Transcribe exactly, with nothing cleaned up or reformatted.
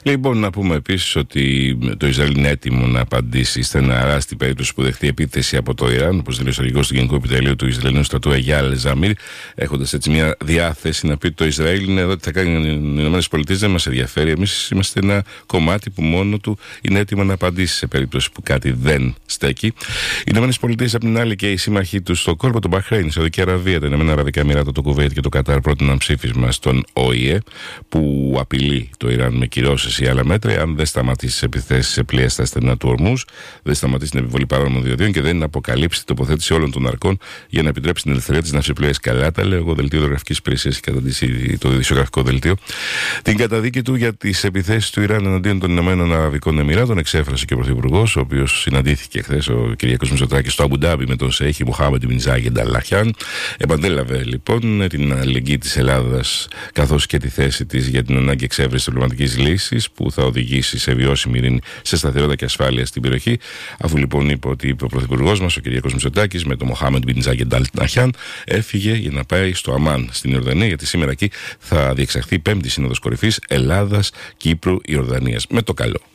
Λοιπόν, να πούμε επίσης ότι το Ισραήλ είναι έτοιμο να απαντήσει στεναρά στην περίπτωση που δεχτεί επίθεση από το Ιράν, όπως δήλωσε ο αρχηγός του Γενικού Επιτελείου του Ισραηλινού στρατού Αγιάλ Ζαμίρ, έχοντας έτσι μια διάθεση να πει ότι το Ισραήλ είναι εδώ, τι θα κάνουν οι ΗΠΑ, δεν μας ενδιαφέρει. Εμείς είμαστε ένα κομμάτι που μόνο του είναι έτοιμο να απαντήσει σε περίπτωση που κάτι δεν στέκει. Οι ΗΠΑ απ' την άλλη και οι σύμμαχοί του στο κόλπο, τον Μπαχρέιν, η Σαουδική Αραβία, τα Ηνωμένα Αραβικά Εμιράτα, το Κουβέιτ και το Κατάρ πρότειναν ψήφισμα στον Ο Η Ε που απειλεί το Ιράν με κυρώσεις ή άλλα μέτρα αν δεν σταματήσει τις επιθέσεις σε πλοία στα στενά του Ορμούζ, δεν σταματήσει την επιβολή παράνομων διοδίων και δεν αποκαλύψει την τοποθέτηση όλων των αρκών για να επιτρέψει την ελευθερία της ναυσιπλοείας. Καλά τα λέω εγώ, δελτίο Γεωγραφικής Υπηρεσίας, καταντήσει το ειδησιογραφικό δελτίο. Την καταδίκη του για τις επιθέσεις του Ιράν εναντίον των Ηνωμένων Αραβικών Εμιράτων εξέφρασε και ο Πρωθυπουργός, ο οποίος συναντήθηκε χθες, ο Κυριάκος Μητσοτάκης, στο Αμπουντάμπι με τον Σέιχ Μοχάμεντ μπιν Ζάιεντ Αλ Ναχιάν. Επαντέλαβε λοιπόν την αλληλεγγύη της Ελλάδας καθώς και τη θέση της για την ανάγκη εξέβρεσης διπλωματικής λύσης που θα οδηγήσει σε βιώσιμη ειρήνη, σε σταθερότητα και ασφάλεια στην περιοχή. Αφού λοιπόν είπε ότι είπε ο Πρωθυπουργός μας, ο Κυριάκος Μητσοτάκης, με τον Μοχάμεντ μπιν Ζάιεντ Αλ Ναχιάν, έφυγε για να πάει στο Αμάν στην Ιορδανία, γιατί σήμερα εκεί θα διεξαχθεί η πέμπτη Σύνοδος Κορυφής Ελλάδας-Κύπρου-Ιορδανίας. Με το καλό.